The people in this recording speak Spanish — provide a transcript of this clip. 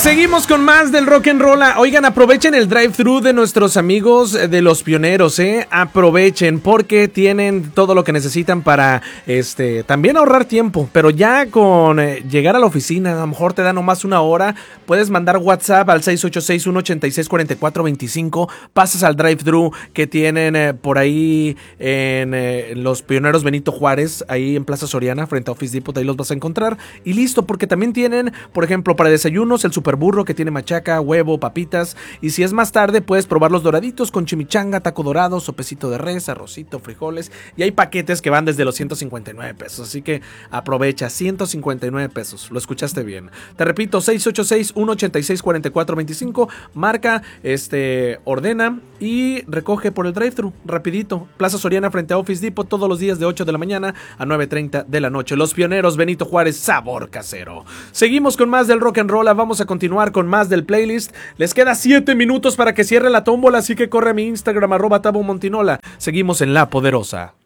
Seguimos con más del rock and roll. Oigan, aprovechen el drive-thru de nuestros amigos de Los Pioneros, aprovechen porque tienen todo lo que necesitan para también ahorrar tiempo, pero ya con llegar a la oficina, a lo mejor te da nomás una hora, puedes mandar WhatsApp al 686-186-4425, pasas al drive-thru que tienen por ahí en Los Pioneros Benito Juárez, ahí en Plaza Soriana, frente a Office Depot, ahí los vas a encontrar, y listo, porque también tienen, por ejemplo, para desayunos, el Super Burro que tiene machaca, huevo, papitas, y si es más tarde puedes probar los doraditos con chimichanga, taco dorado, sopecito de res, arrocito, frijoles, y hay paquetes que van desde los 159 pesos, así que aprovecha, 159 pesos, lo escuchaste bien. Te repito, 686-186-4425, marca, ordena y recoge por el drive-thru, rapidito, Plaza Soriana frente a Office Depot, todos los días de 8 de la mañana a 9:30 de la noche. Los Pioneros Benito Juárez, sabor casero. Seguimos con más del rock and roll, vamos a continuar con más del playlist. Les queda 7 minutos para que cierre la tómbola, así que corre a mi Instagram @TaboMontinola. Seguimos en La Poderosa.